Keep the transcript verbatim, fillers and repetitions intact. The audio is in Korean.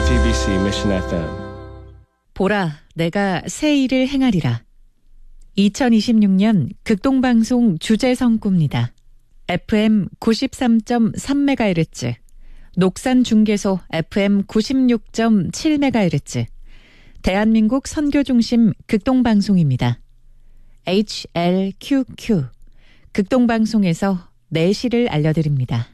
아르티비씨 Mission 에프엠. 보라, 내가 새 일을 행하리라. 이천이십육 년 극동방송 주제성구입니다. 에프엠 구십삼 점 삼 메가헤르츠, 녹산 중계소 에프엠 구십육 점 칠 메가헤르츠, 대한민국 선교중심 극동방송입니다. 에이치엘큐큐, 극동방송에서 내시를 알려드립니다.